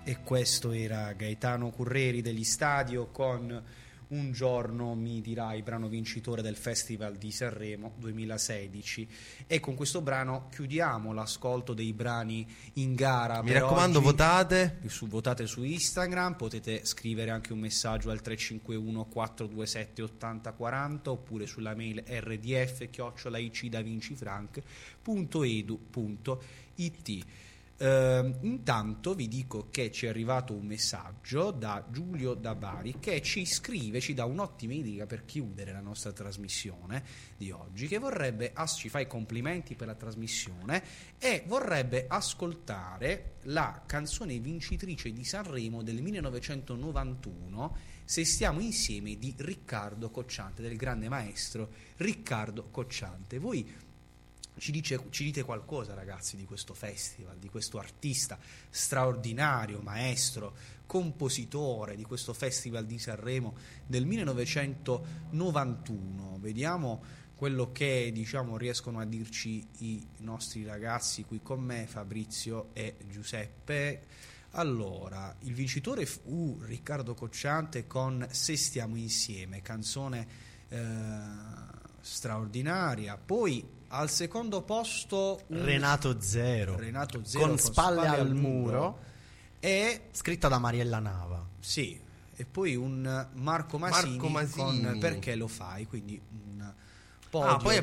E questo era Gaetano Curreri degli Stadio con Un giorno mi dirai, brano vincitore del Festival di Sanremo 2016. E con questo brano chiudiamo l'ascolto dei brani in gara. Mi raccomando, oggi. votate Su Instagram, potete scrivere anche un messaggio al 351 427 8040 oppure sulla mail rdf@davincifranc.edu.it. Intanto vi dico che ci è arrivato un messaggio da Giulio da Bari che ci scrive, ci dà un'ottima idea per chiudere la nostra trasmissione di oggi, che ci fa i complimenti per la trasmissione e vorrebbe ascoltare la canzone vincitrice di Sanremo del 1991, Se stiamo insieme, di Riccardo Cocciante, del grande maestro Riccardo Cocciante. Voi ci dite qualcosa, ragazzi, di questo festival, di questo artista straordinario, maestro, compositore di questo Festival di Sanremo del 1991. Vediamo quello che, diciamo, riescono a dirci i nostri ragazzi qui con me, Fabrizio e Giuseppe. Allora, il vincitore fu Riccardo Cocciante con Se stiamo insieme, canzone straordinaria. Poi al secondo posto Renato Zero con Spalle al muro, e scritta da Mariella Nava. Sì, e poi un Marco Masini con Perché lo fai, quindi un podio. Poi